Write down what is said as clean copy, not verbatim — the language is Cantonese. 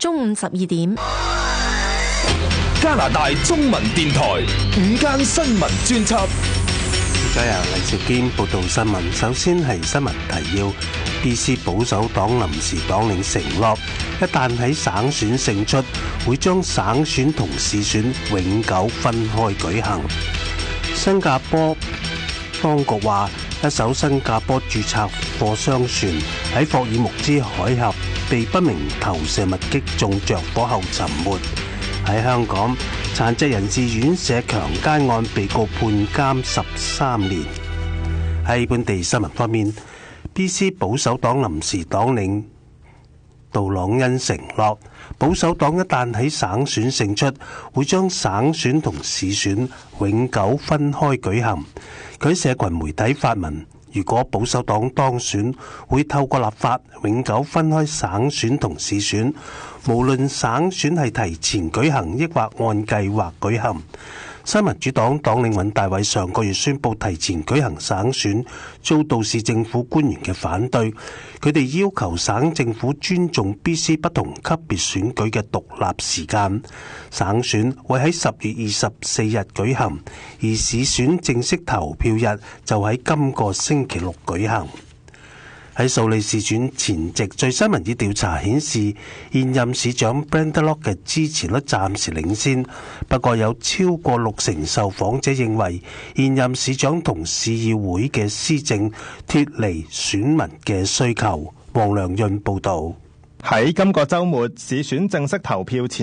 中午12點。 加拿大中文電台午間新聞專輯。 再由黎兆堅報道新聞。首先係新聞提要。BC 保守黨臨時黨領承諾，一旦喺省選勝出，會將省選同市選永久分開舉行。新加坡當局話，一艘新加坡註冊貨商船喺霍爾木茲海峽被不明投射物擊中着火後沉沒。喺香港，殘疾人士院舍強姦案被告判監13年。喺本地新聞方面，BC 保守黨臨時黨領杜朗恩承諾，保守黨一旦喺省選勝出，會將省選同市選永久分開舉行。佢喺社群媒體發文，如果保守黨當選，會透過立法永久分開省選同市選，無論省選係提前舉行，抑或按計劃舉行。新民主黨黨領尹大偉上個月宣布提前舉行省選，遭到市政府官員嘅反對。佢哋要求省政府尊重 BC 不同級別選舉嘅獨立時間。省選會喺10月24日舉行，而市選正式投票日就喺今個星期六舉行。喺素里市選前夕，最新民意調查顯示，現任市長 Brenda Locke 嘅支持率暫時領先，不過有超過60%受訪者認為現任市長同市議會嘅施政脫離選民嘅需求。黃良潤報導。 喺今個週末市選正式投票前